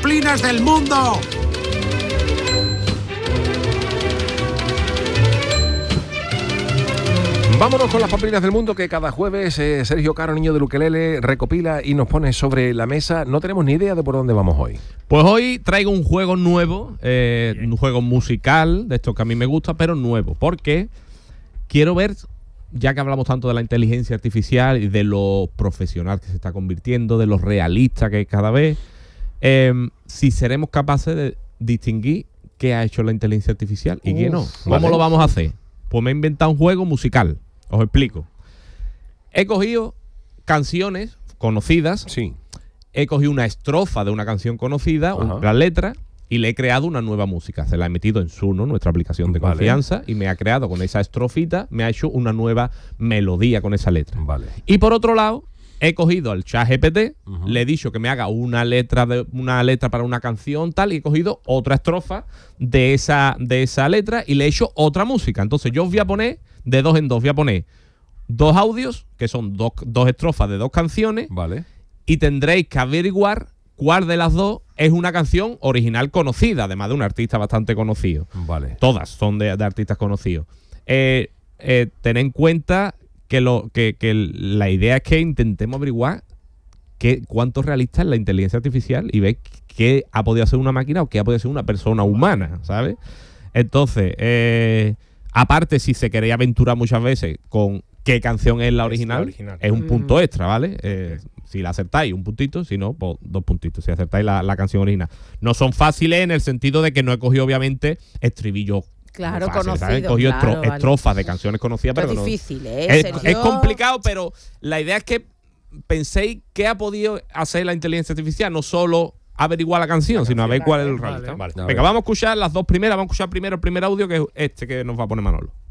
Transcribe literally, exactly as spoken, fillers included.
pamplinas del mundo. Vámonos con las pamplinas del mundo que cada jueves eh, Sergio Caro, niño del ukelele, recopila y nos pone sobre la mesa. No tenemos ni idea de por dónde vamos hoy. Pues hoy traigo un juego nuevo, eh, un juego musical, de estos que a mí me gusta, pero nuevo. Porque quiero ver, ya que hablamos tanto de la inteligencia artificial y de lo profesional que se está convirtiendo, de lo realista que es cada vez, eh, si seremos capaces de distinguir qué ha hecho la inteligencia artificial y qué no. ¿Cómo vale. lo vamos a hacer? Pues me he inventado un juego musical. Os explico. He cogido canciones conocidas. Sí. He cogido una estrofa de una canción conocida, Ajá. una letra, y le he creado una nueva música. Se la he metido en Suno, nuestra aplicación de Vale. confianza, y me ha creado con esa estrofita, me ha hecho una nueva melodía con esa letra. Vale. Y por otro lado, he cogido al ChatGPT, Ujú. le he dicho que me haga una letra de una letra para una canción tal, y he cogido otra estrofa de esa, de esa letra y le he hecho otra música. Entonces yo os voy a poner, de dos en dos, voy a poner dos audios, que son dos, dos estrofas de dos canciones, Vale. y tendréis que averiguar cuál de las dos es una canción original conocida, además de un artista bastante conocido. Vale. Todas son de, de artistas conocidos. Eh, eh, tened en cuenta que, lo, que, que la idea es que intentemos averiguar qué, cuánto realista es la inteligencia artificial y ver qué ha podido hacer una máquina o qué ha podido hacer una persona humana, ¿sabes? Entonces, eh, aparte, si se queréis aventurar muchas veces con qué canción es la original, es, la original. es un punto extra, ¿vale? Eh, si la acertáis, un puntito, si no, pues dos puntitos, si acertáis la, la canción original. No son fáciles en el sentido de que no he cogido, obviamente, estribillos. Claro, fácil, conocido, ¿sabes? He cogido claro, estro- vale. estrofas de canciones conocidas, Pero pero es no- difícil, ¿eh, es, Sergio? es complicado, pero la idea es que penséis qué ha podido hacer la inteligencia artificial, no solo averiguar la canción, la sino a ver cuál es el realista. Vale. Venga, vamos a escuchar las dos primeras. Vamos a escuchar primero el primer audio, que es este que nos va a poner Manolo.